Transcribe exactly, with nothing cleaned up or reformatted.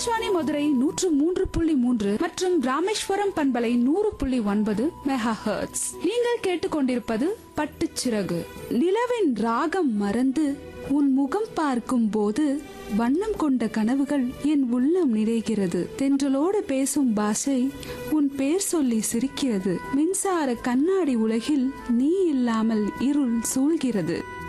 ஆகாஷ்வாணி மதுரை நூற்று மூன்று புள்ளி மூன்று மற்றும் ராமேஸ்வரம் பண்பலை நூறு புள்ளி ஒன்பது மெகா ஹெர்ட்ஸ். நீங்கள் கேட்டுக்கொண்டிருப்பது பட்டுச்சிறகு. நிலவின் ராகம் மறந்து உன் முகம் பார்க்கும் போது வண்ணம் கொண்ட கனவுகள் என் உள்ளம் நிறைகிறது. தென்றலோடு பேசும் பாஷை உன் பேர் சொல்லி சிரிக்கிறது. மின்சார கண்ணாடி உலகில் நீ இல்லாமல் இருள் சூழ்கிறது.